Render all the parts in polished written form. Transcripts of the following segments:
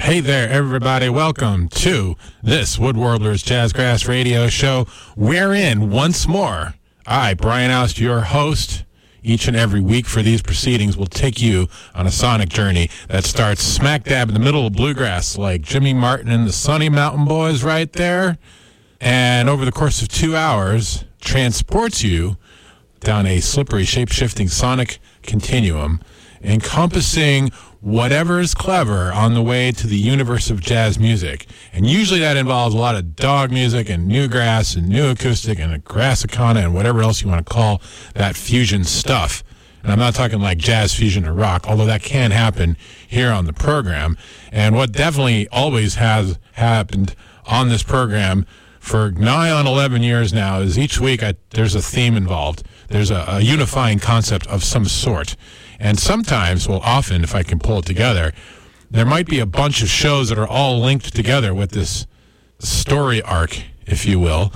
Hey there, everybody. Welcome to this Wood Warblers Jazzgrass Radio Show, wherein, once more, I, Brian Oust, your host, each and every week for these proceedings, will take you on a sonic journey that starts smack dab in the middle of bluegrass, like Jimmy Martin and the Sunny Mountain Boys right there, and over the course of 2 hours, transports you down a slippery, shape-shifting sonic continuum, encompassing whatever is clever on the way to the universe of jazz music. And usually that involves a lot of dog music and new grass and new acoustic and grassicana and whatever else you want to call that fusion stuff. And I'm not talking like jazz fusion or rock, although that can happen here on the program. And what definitely always has happened on this program for nigh on 11 years now is each week there's a theme involved. There's a unifying concept of some sort. And sometimes, well, often, if I can pull it together, there might be a bunch of shows that are all linked together with this story arc, if you will.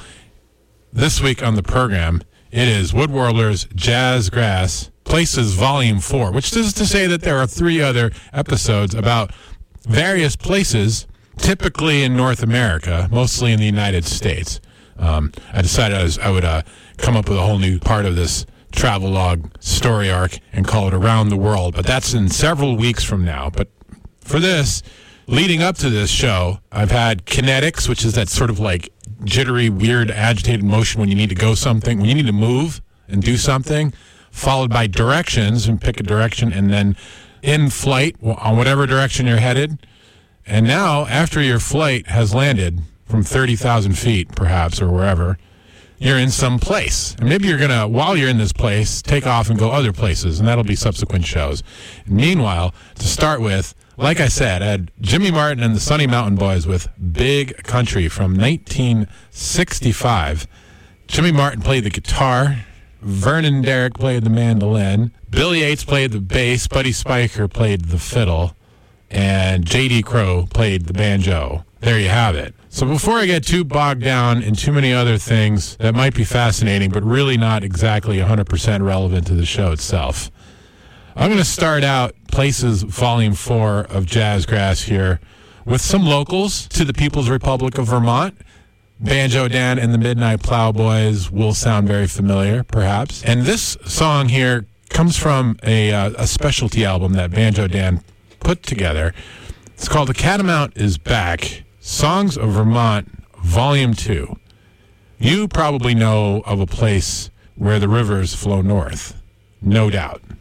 This week on the program, it is Wood Warblers Jazzgrass Places Volume 4, which is to say that there are 3 other episodes about various places, typically in North America, mostly in the United States. I decided I would come up with a whole new part of this travelogue story arc and call it Around the World, but that's in several weeks from now. But for this, leading up to this show, I've had kinetics, which is that sort of like jittery, weird, agitated motion when you need to go something, when you need to move and do something, followed by directions and pick a direction, and then in flight on whatever direction you're headed. And now, after your flight has landed from 30,000 feet, perhaps, or wherever, you're in some place. And maybe you're going to, while you're in this place, take off and go other places, and that'll be subsequent shows. And meanwhile, to start with, like I said, I had Jimmy Martin and the Sunny Mountain Boys with Big Country from 1965. Jimmy Martin played the guitar, Vernon Derrick played the mandolin, Billy Yates played the bass, Buddy Spicher played the fiddle, and J.D. Crowe played the banjo. There you have it. So before I get too bogged down in too many other things that might be fascinating, but really not exactly 100% relevant to the show itself, I'm going to start out Places Volume 4 of Jazzgrass here with some locals to the People's Republic of Vermont. Banjo Dan and the Midnight Plowboys will sound very familiar, perhaps. And this song here comes from a specialty album that Banjo Dan put together. It's called The Catamount Is Back, Songs of Vermont, Volume 2. You probably know of a place where the rivers flow north, no doubt.